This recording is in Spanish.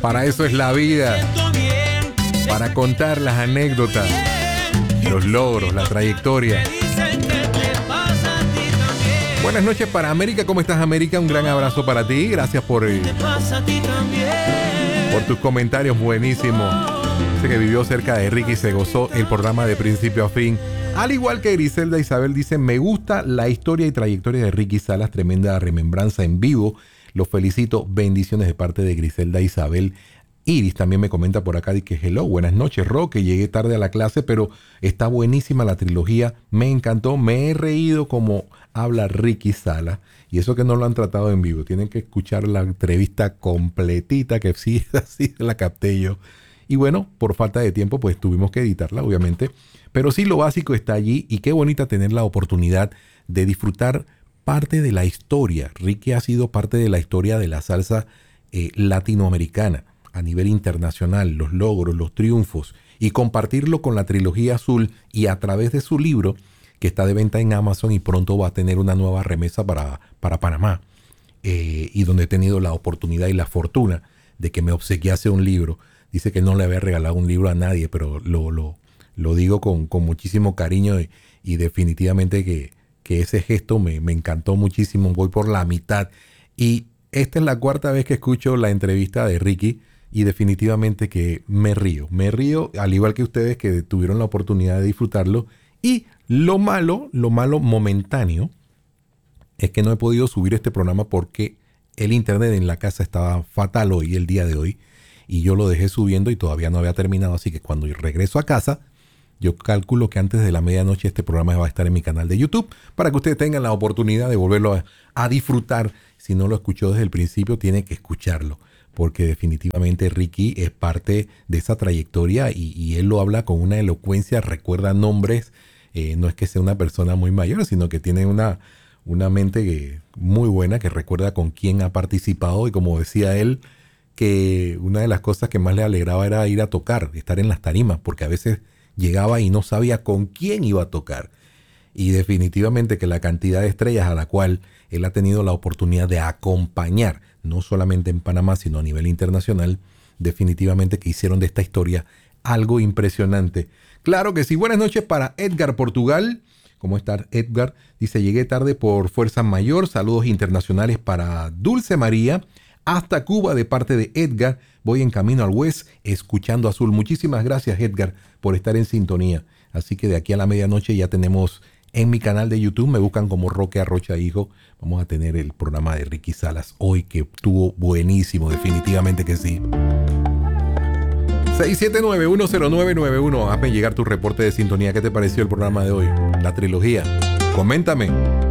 Para eso es la vida. Para contar las anécdotas, los logros, la trayectoria. Buenas noches para América. ¿Cómo estás, América? Un gran abrazo para ti. Gracias por tus comentarios buenísimos. Dice que vivió cerca de Ricky y se gozó el programa de principio a fin. Al igual que Griselda Isabel dice, me gusta la historia y trayectoria de Ricky Salas, tremenda remembranza en vivo. Los felicito, bendiciones de parte de Griselda Isabel. Iris también me comenta por acá, dice que hello, buenas noches, Roque, llegué tarde a la clase, pero está buenísima la trilogía, me encantó, me he reído como habla Ricky Salas, y eso que no lo han tratado en vivo, tienen que escuchar la entrevista completita, que sí, así la capté yo. Y bueno, por falta de tiempo, pues tuvimos que editarla, obviamente. Pero sí, lo básico está allí y qué bonita tener la oportunidad de disfrutar parte de la historia. Ricky ha sido parte de la historia de la salsa latinoamericana a nivel internacional, los logros, los triunfos, y compartirlo con la Trilogía Azul y a través de su libro, que está de venta en Amazon y pronto va a tener una nueva remesa para Panamá, y donde he tenido la oportunidad y la fortuna de que me obsequiase un libro. Dice que no le había regalado un libro a nadie, pero lo digo con muchísimo cariño y definitivamente que ese gesto me encantó muchísimo. Voy por la mitad y esta es la cuarta vez que escucho la entrevista de Ricky y definitivamente que me río al igual que ustedes que tuvieron la oportunidad de disfrutarlo. Y lo malo momentáneo es que no he podido subir este programa porque el internet en la casa estaba fatal hoy, el día de hoy. Y yo lo dejé subiendo y todavía no había terminado, así que cuando regreso a casa, yo calculo que antes de la medianoche este programa va a estar en mi canal de YouTube para que ustedes tengan la oportunidad de volverlo a disfrutar. Si no lo escuchó desde el principio, tiene que escucharlo, porque definitivamente Ricky es parte de esa trayectoria y él lo habla con una elocuencia, recuerda nombres, no es que sea una persona muy mayor, sino que tiene una mente muy buena, que recuerda con quién ha participado y como decía él, que una de las cosas que más le alegraba era ir a tocar, estar en las tarimas, porque a veces llegaba y no sabía con quién iba a tocar. Y definitivamente que la cantidad de estrellas a la cual él ha tenido la oportunidad de acompañar, no solamente en Panamá, sino a nivel internacional, definitivamente que hicieron de esta historia algo impresionante. Claro que sí. Buenas noches para Edgar Portugal. ¿Cómo está Edgar? Dice, llegué tarde por fuerza mayor. Saludos internacionales para Dulce María. Hasta Cuba de parte de Edgar. Voy en camino al West escuchando Azul. Muchísimas gracias, Edgar, por estar en sintonía. Así que de aquí a la medianoche ya tenemos en mi canal de YouTube, me buscan como Roque Arrocha Hijo. Vamos a tener el programa de Ricky Salas hoy, que estuvo buenísimo, definitivamente que sí. 679-10991. Hazme llegar tu reporte de sintonía. ¿Qué te pareció el programa de hoy? La trilogía. Coméntame.